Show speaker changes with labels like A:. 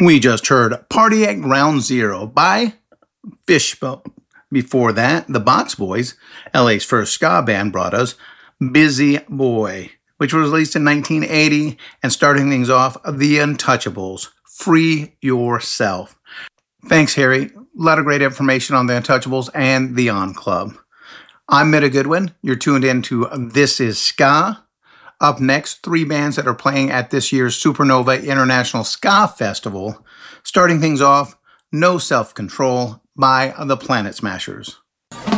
A: We just heard Party at Ground Zero by Fishbone. Before that, the Box Boys, LA's first ska band, brought us Busy Boy, which was released in 1980, and starting things off, The Untouchables, Free Yourself. Thanks, Harry. A lot of great information on The Untouchables and the On Club. I'm Mitta Goodwin. You're tuned in to This Is Ska. Up next, 3 bands that are playing at this year's Supernova International Ska Festival. Starting things off, No Self-Control by the Planet Smashers.